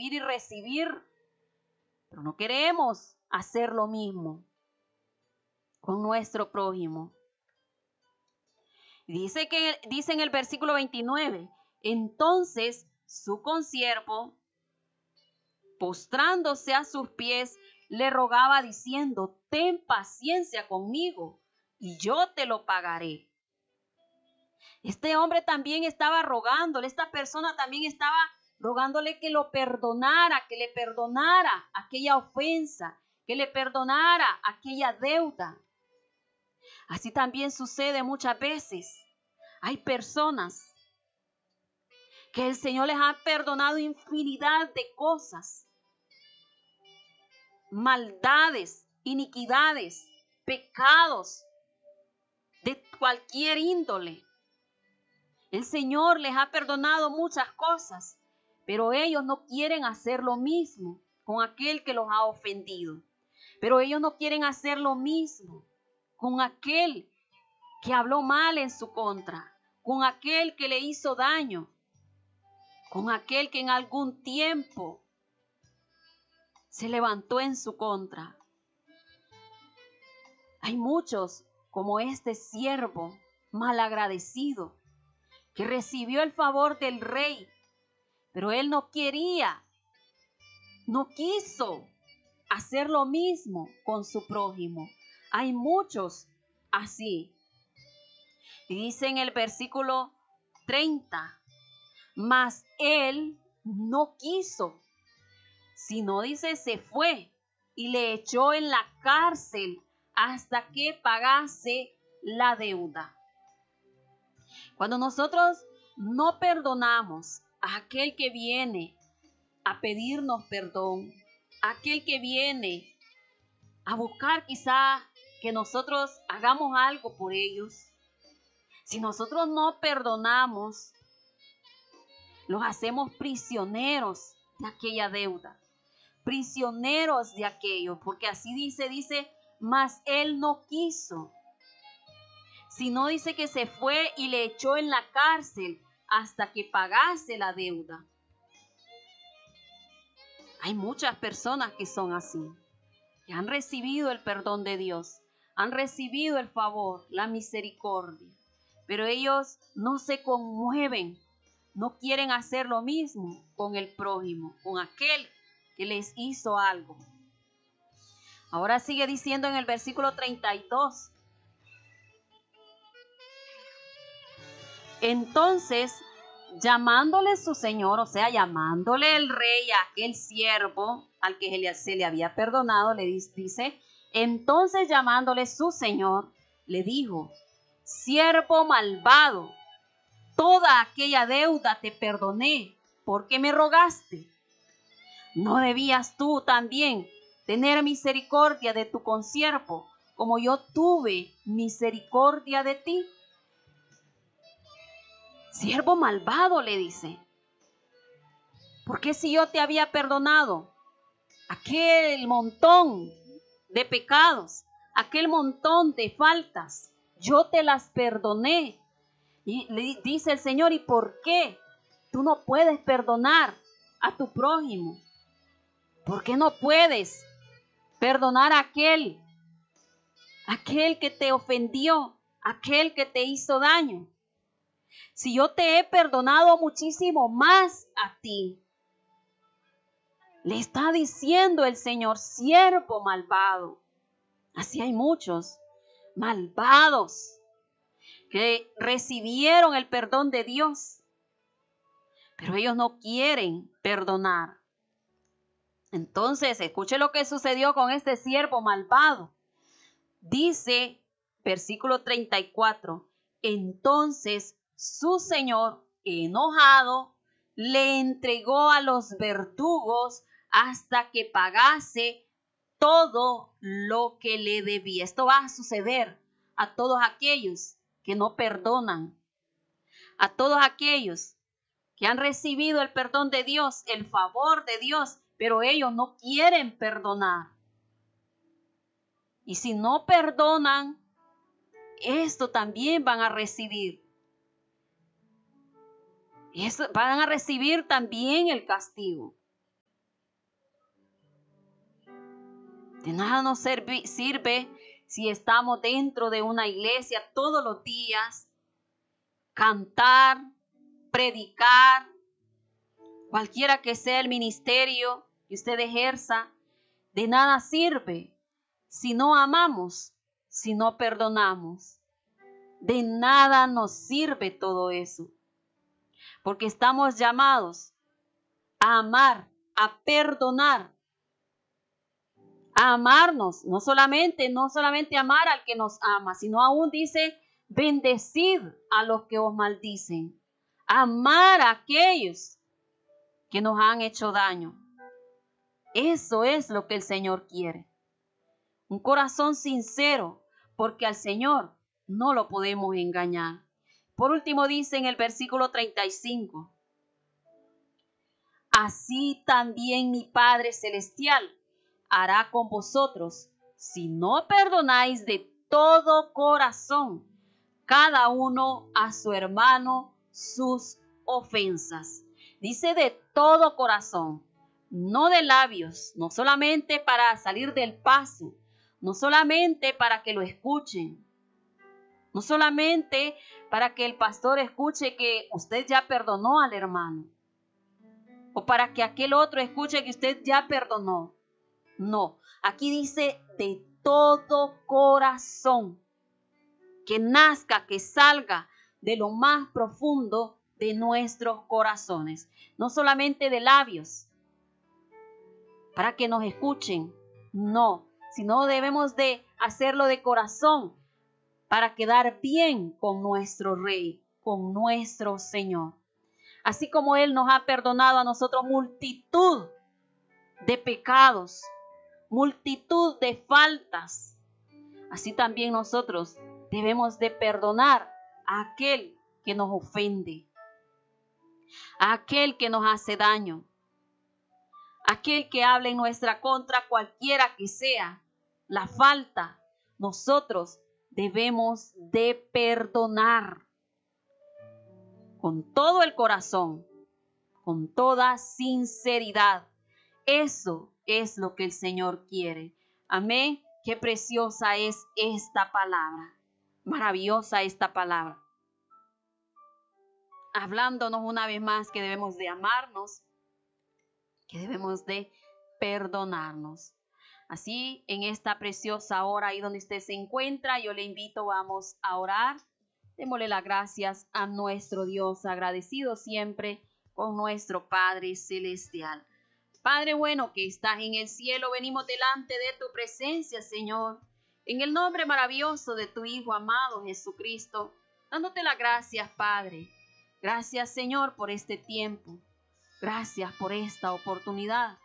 recibir y recibir, pero no queremos hacer lo mismo con nuestro prójimo. Dice en el versículo 29, entonces su consiervo, postrándose a sus pies, le rogaba diciendo, ten paciencia conmigo y yo te lo pagaré. Este hombre también estaba rogándole, esta persona también estaba rogándole que lo perdonara, que le perdonara aquella ofensa, que le perdonara aquella deuda. Así también sucede muchas veces. Hay personas que el Señor les ha perdonado infinidad de cosas, maldades, iniquidades, pecados de cualquier índole. El Señor les ha perdonado muchas cosas, pero ellos no quieren hacer lo mismo con aquel que los ha ofendido. Pero ellos no quieren hacer lo mismo con aquel que habló mal en su contra, con aquel que le hizo daño, con aquel que en algún tiempo se levantó en su contra. Hay muchos como este siervo malagradecido que recibió el favor del rey, pero él no quiso hacer lo mismo con su prójimo. Hay muchos así. Y dice en el versículo 30, mas él no quiso, sino dice se fue y le echó en la cárcel hasta que pagase la deuda. Cuando nosotros no perdonamos a aquel que viene a pedirnos perdón, a aquel que viene a buscar quizá que nosotros hagamos algo por ellos, si nosotros no perdonamos, los hacemos prisioneros de aquella deuda, prisioneros de aquello, porque así dice, mas él no quiso, sino dice que se fue y le echó en la cárcel hasta que pagase la deuda. Hay muchas personas que son así, que han recibido el perdón de Dios, han recibido el favor, la misericordia, pero ellos no se conmueven, no quieren hacer lo mismo con el prójimo, con aquel que les hizo algo. Ahora sigue diciendo en el versículo 32. Entonces, llamándole su señor, o sea, llamándole el rey a aquel siervo al que se le había perdonado, le dice, entonces llamándole su señor, le dijo, siervo malvado, toda aquella deuda te perdoné, ¿por qué me rogaste? ¿No debías tú también tener misericordia de tu consiervo, como yo tuve misericordia de ti? Siervo malvado, le dice, ¿por qué si yo te había perdonado aquel montón de pecados, aquel montón de faltas, yo te las perdoné? Y le dice el Señor, ¿y por qué tú no puedes perdonar a tu prójimo? ¿Por qué no puedes perdonar a aquel que te ofendió, aquel que te hizo daño? Si yo te he perdonado muchísimo más a ti. Le está diciendo el Señor, siervo malvado. Así hay muchos malvados que recibieron el perdón de Dios, pero ellos no quieren perdonar. Entonces, escuche lo que sucedió con este siervo malvado. Dice, versículo 34, entonces su señor, enojado, le entregó a los verdugos hasta que pagase todo lo que le debía. Esto va a suceder a todos aquellos que no perdonan, a todos aquellos que han recibido el perdón de Dios, el favor de Dios, pero ellos no quieren perdonar. Y si no perdonan, esto también van a recibir. Van a recibir también el castigo. De nada nos sirve si estamos dentro de una iglesia todos los días, cantar, predicar, cualquiera que sea el ministerio que usted ejerza. De nada sirve si no amamos, si no perdonamos. De nada nos sirve todo eso, porque estamos llamados a amar, a perdonar, a amarnos, no solamente amar al que nos ama, sino aún dice, bendecid a los que os maldicen, amar a aquellos que nos han hecho daño. Eso es lo que el Señor quiere. Un corazón sincero, porque al Señor no lo podemos engañar. Por último dice en el versículo 35, así también mi Padre Celestial hará con vosotros si no perdonáis de todo corazón cada uno a su hermano sus ofensas. Dice de todo corazón, no de labios, no solamente para salir del paso, no solamente para que lo escuchen, no solamente para que el pastor escuche que usted ya perdonó al hermano, o para que aquel otro escuche que usted ya perdonó. No, aquí dice de todo corazón, que nazca, que salga de lo más profundo de nuestros corazones, no solamente de labios, para que nos escuchen, no, sino debemos de hacerlo de corazón para quedar bien con nuestro Rey, con nuestro Señor. Así como Él nos ha perdonado a nosotros multitud de pecados, multitud de faltas, así también nosotros debemos de perdonar a aquel que nos ofende, a aquel que nos hace daño, aquel que habla en nuestra contra, cualquiera que sea la falta. Nosotros debemos de perdonar con todo el corazón, con toda sinceridad. Eso es lo que el Señor quiere. Amén. Qué preciosa es esta palabra. Maravillosa esta palabra. Hablándonos una vez más que debemos de amarnos, que debemos de perdonarnos. Así, en esta preciosa hora, ahí donde usted se encuentra, yo le invito, vamos a orar. Démosle las gracias a nuestro Dios, agradecido siempre con nuestro Padre Celestial. Padre bueno que estás en el cielo, venimos delante de tu presencia, Señor, en el nombre maravilloso de tu Hijo amado Jesucristo, dándote las gracias, Padre. Gracias, Señor, por este tiempo. Gracias por esta oportunidad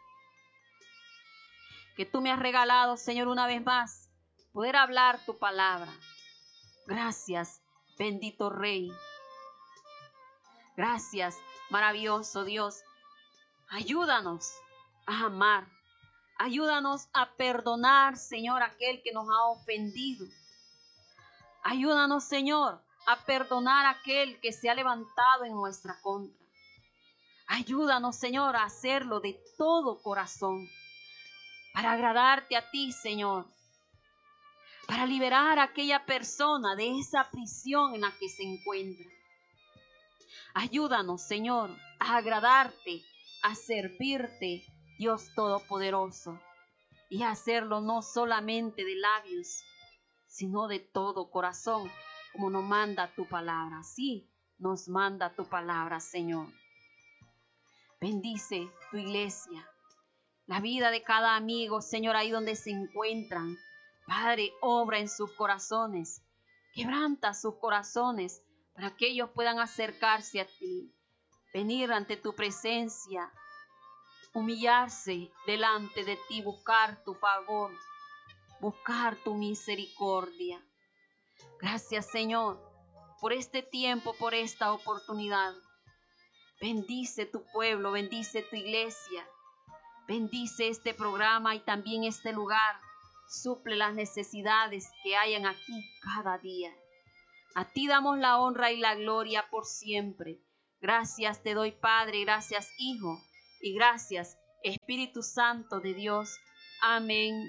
que tú me has regalado, Señor, una vez más, poder hablar tu palabra. Gracias, bendito Rey. Gracias, maravilloso Dios. Ayúdanos a amar. Ayúdanos a perdonar, Señor, aquel que nos ha ofendido. Ayúdanos, Señor, a perdonar aquel que se ha levantado en nuestra contra. Ayúdanos, Señor, a hacerlo de todo corazón, para agradarte a ti, Señor, para liberar a aquella persona de esa prisión en la que se encuentra. Ayúdanos, Señor, a agradarte, a servirte, Dios Todopoderoso, y a hacerlo no solamente de labios, sino de todo corazón, como nos manda tu palabra. Sí, nos manda tu palabra, Señor. Bendice tu iglesia, la vida de cada amigo, Señor, ahí donde se encuentran. Padre, obra en sus corazones, quebranta sus corazones para que ellos puedan acercarse a ti, venir ante tu presencia, humillarse delante de ti, buscar tu favor, buscar tu misericordia. Gracias, Señor, por este tiempo, por esta oportunidad. Bendice tu pueblo, bendice tu iglesia, bendice este programa y también este lugar. Suple las necesidades que hayan aquí cada día. A ti damos la honra y la gloria por siempre. Gracias te doy, Padre, gracias, Hijo, y gracias, Espíritu Santo de Dios. Amén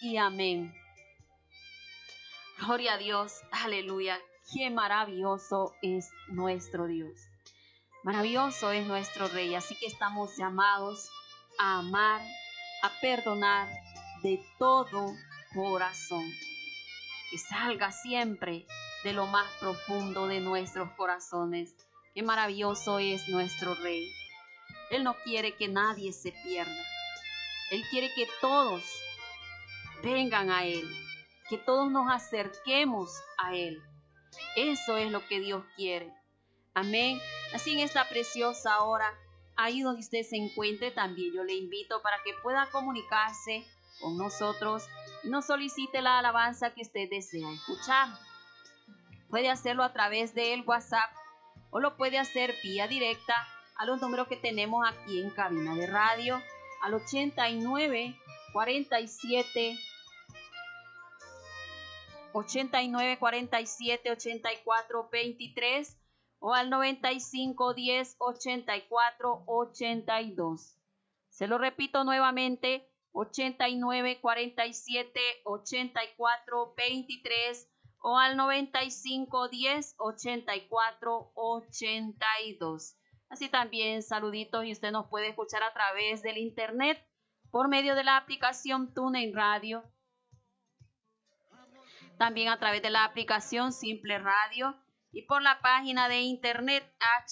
y amén. Gloria a Dios, aleluya. Qué maravilloso es nuestro Dios. Maravilloso es nuestro Rey. Así que estamos llamados a amar, a perdonar de todo corazón. Que salga siempre de lo más profundo de nuestros corazones. Qué maravilloso es nuestro Rey. Él no quiere que nadie se pierda. Él quiere que todos vengan a Él, que todos nos acerquemos a Él. Eso es lo que Dios quiere. Amén. Así en esta preciosa hora, ahí donde usted se encuentre, también yo le invito para que pueda comunicarse con nosotros y nos solicite la alabanza que usted desea escuchar. Puede hacerlo a través del WhatsApp o lo puede hacer vía directa a los números que tenemos aquí en cabina de radio, al 89 47 84 23 o al 95 10 84 82. Se lo repito nuevamente, 89 47 84 23 o al 95 10 84 82. Así también saluditos y usted nos puede escuchar a través del internet por medio de la aplicación TuneIn Radio. También a través de la aplicación Simple Radio y por la página de internet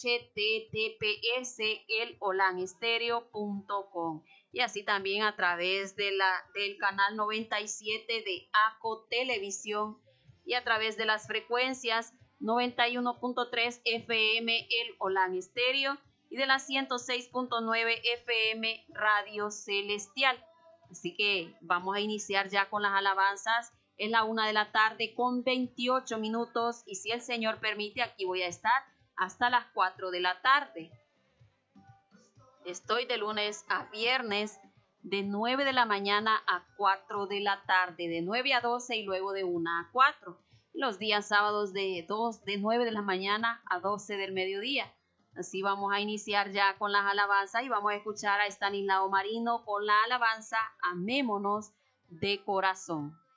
https://elolanstereo.com y así también a través de del canal 97 de ACO Televisión y a través de las frecuencias 91.3 FM El Olan Estéreo y de la 106.9 FM Radio Celestial. Así que vamos a iniciar ya con las alabanzas. Es la 1 de la tarde con 28 minutos y si el Señor permite, aquí voy a estar hasta las 4 de la tarde. Estoy de lunes a viernes de 9 de la mañana a 4 de la tarde, de 9 a 12 y luego de 1 a 4. Los días sábados de 9 de la mañana a 12 del mediodía. Así vamos a iniciar ya con las alabanzas y vamos a escuchar a Estanislao Marino con la alabanza Amémonos de corazón.